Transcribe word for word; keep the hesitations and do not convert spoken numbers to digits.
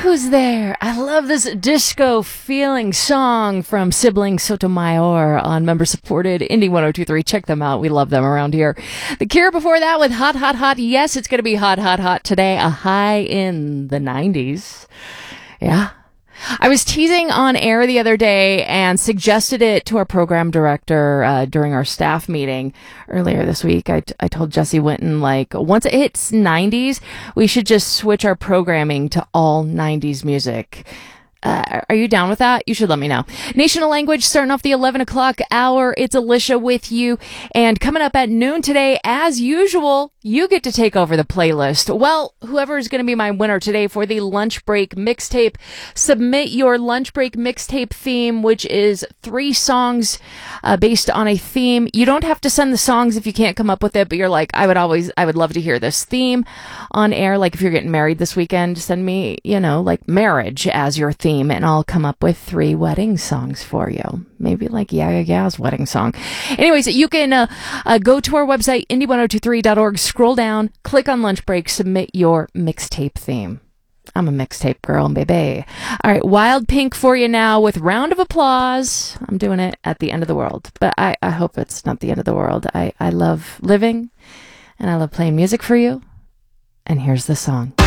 Who's There? I love this disco feeling song from Sibling Sotomayor on member-supported Indie one oh two point three. Check them out. We love them around here. The Cure before that with Hot, Hot, Hot. Yes, it's going to be hot, hot, hot today. A high in the nineties. Yeah. I was teasing on air the other day and suggested it to our program director uh, during our staff meeting earlier this week. I, t- I told Jesse Winton, like, once it hits nineties, we should just switch our programming to all nineties music. Uh, are you down with that? You should let me know. National Language starting off the eleven o'clock hour. It's Alicia with you. And coming up at noon today, as usual, you get to take over the playlist. Well, whoever is going to be my winner today for the lunch break mixtape, submit your lunch break mixtape theme, which is three songs uh, based on a theme. You don't have to send the songs if you can't come up with it, but you're like, I would always, I would love to hear this theme on air. Like if you're getting married this weekend, send me, you know, like marriage as your theme. And I'll come up with three wedding songs for you. Maybe like Yeah Yeah Yeah's wedding song. Anyways, you can uh, uh, go to our website, indie one oh two three dot org, scroll down, click on lunch break, submit your mixtape theme. I'm a mixtape girl, baby. All right, Wild Pink for you now with Round of Applause. I'm doing it at the end of the world, but I, I hope it's not the end of the world. I, I love living, and I love playing music for you. And here's the song.